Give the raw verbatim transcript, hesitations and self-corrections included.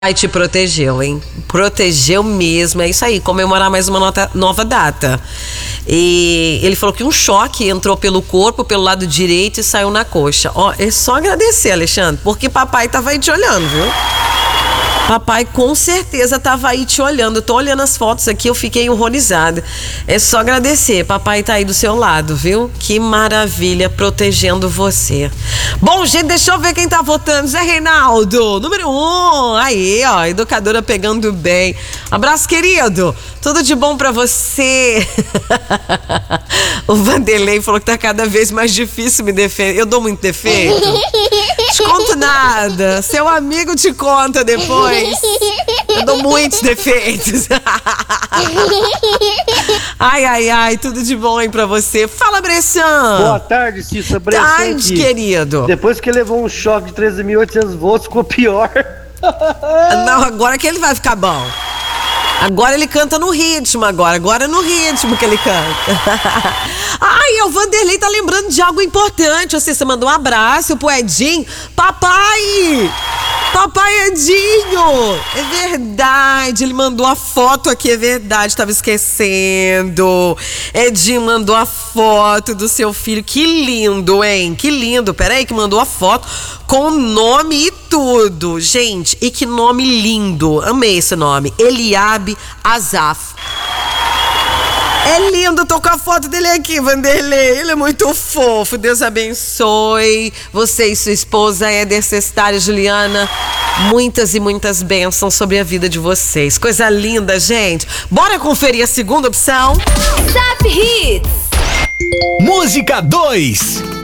Ai, te protegeu, hein? Protegeu mesmo, é isso aí, comemorar mais uma nota, nova data. E ele falou que um choque entrou pelo corpo, pelo lado direito e saiu na coxa. Ó, é só agradecer, Alexandre, porque papai tava aí te olhando, viu? Papai com certeza tava aí te olhando. Eu tô olhando as fotos aqui, eu fiquei horrorizada. É só agradecer, papai tá aí do seu lado, viu? Que maravilha, protegendo você. Bom, gente, deixa eu ver quem tá votando. Zé Reinaldo, número um. Aí, ó, educadora pegando bem. Abraço, querido. Tudo de bom pra você. O Vanderlei falou que tá cada vez mais difícil me defender. Eu dou muito defeito? Te conto nada. Seu amigo te conta depois. Eu dou muitos defeitos. Ai, ai, ai, tudo de bom aí pra você. Fala, Bressan. Boa tarde, Cissa. Bressan tarde, aqui. Querido. Depois que levou um choque de treze mil e oitocentos volts, ficou pior. Não, agora que ele vai ficar bom. Agora ele canta no ritmo, agora. Agora é no ritmo que ele canta. Ai, o Vanderlei tá lembrando de algo importante. Você, você mandou um abraço pro Edinho. Papai! Papai Edinho! É verdade, ele mandou a foto aqui, é verdade, tava esquecendo. Edinho mandou a foto do seu filho. Que lindo, hein? Que lindo. Peraí, que mandou a foto com o nome e tudo. Gente, e que nome lindo. Amei esse nome. Eliabe Azaf. É lindo, tô com a foto dele aqui, Vanderlei. Ele é muito fofo. Deus abençoe você e sua esposa, Éder Cestário, Juliana. Muitas e muitas bênçãos sobre a vida de vocês. Coisa linda, gente. Bora conferir a segunda opção? Zap Hits. Música dois.